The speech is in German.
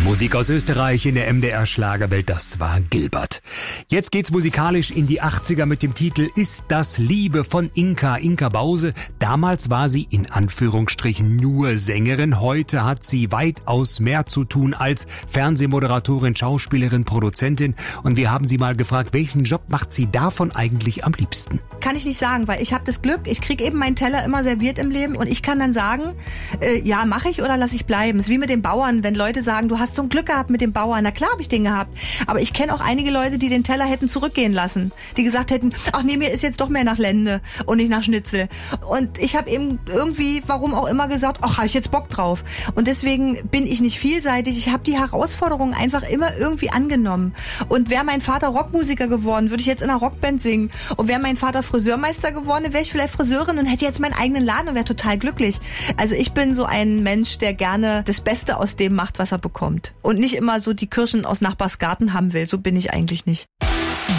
Musik aus Österreich in der MDR-Schlagerwelt, das war Gilbert. Jetzt geht's musikalisch in die 80er mit dem Titel Ist das Liebe von Inka Bause. Damals war sie in Anführungsstrichen nur Sängerin. Heute hat sie weitaus mehr zu tun als Fernsehmoderatorin, Schauspielerin, Produzentin. Und wir haben sie mal gefragt, welchen Job macht sie davon eigentlich am liebsten? Kann ich nicht sagen, weil ich habe das Glück, ich kriege eben meinen Teller immer serviert im Leben und ich kann dann sagen, ja, mache ich oder lasse ich bleiben. Es ist wie mit den Bauern, wenn Leute sagen, du hast so ein Glück gehabt mit dem Bauern. Na klar habe ich den gehabt. Aber ich kenne auch einige Leute, die den Teller hätten zurückgehen lassen. Die gesagt hätten, ach nee, mir ist jetzt doch mehr nach Lende und nicht nach Schnitzel. Und ich habe eben irgendwie, warum auch immer, gesagt, ach, habe ich jetzt Bock drauf. Und deswegen bin ich nicht vielseitig. Ich habe die Herausforderungen einfach immer irgendwie angenommen. Und wäre mein Vater Rockmusiker geworden, würde ich jetzt in einer Rockband singen. Und wäre mein Vater Friseurmeister geworden, wäre ich vielleicht Friseurin und hätte jetzt meinen eigenen Laden und wäre total glücklich. Also ich bin so ein Mensch, der gerne das Beste aus dem macht, was er bekommt. Und nicht immer so die Kirschen aus Nachbars Garten haben will. So bin ich eigentlich nicht.